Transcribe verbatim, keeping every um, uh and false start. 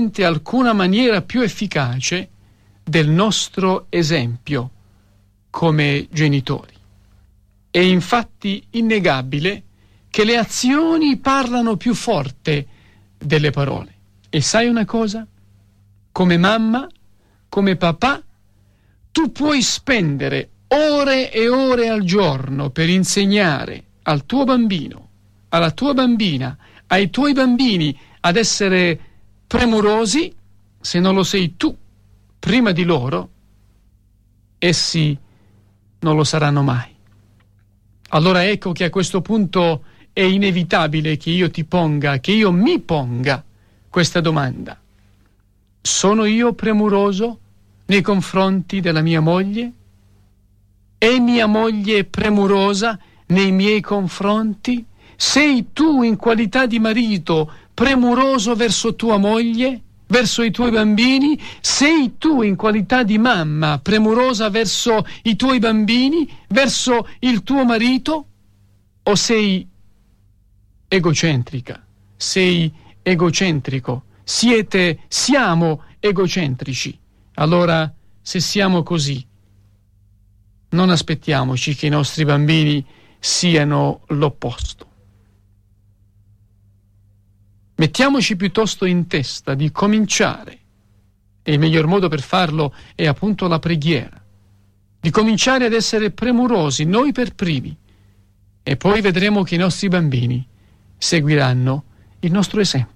veramente alcuna maniera più efficace del nostro esempio come genitori. È infatti innegabile che le azioni parlano più forte delle parole. E sai una cosa? Come mamma, come papà, tu puoi spendere ore e ore al giorno per insegnare al tuo bambino, alla tua bambina, ai tuoi bambini ad essere premurosi. Se non lo sei tu prima di loro, essi non lo saranno mai. Allora ecco che a questo punto è inevitabile che io ti ponga, che io mi ponga questa domanda. Sono io premuroso nei confronti della mia moglie? È mia moglie premurosa nei miei confronti? Sei tu in qualità di marito premuroso verso tua moglie, verso i tuoi bambini? Sei tu in qualità di mamma premurosa verso i tuoi bambini, verso il tuo marito? O sei egocentrica? Sei egocentrico? Siete, siamo egocentrici? Allora, se siamo così, non aspettiamoci che i nostri bambini siano l'opposto. Mettiamoci piuttosto in testa di cominciare, e il miglior modo per farlo è appunto la preghiera, di cominciare ad essere premurosi noi per primi, e poi vedremo che i nostri bambini seguiranno il nostro esempio.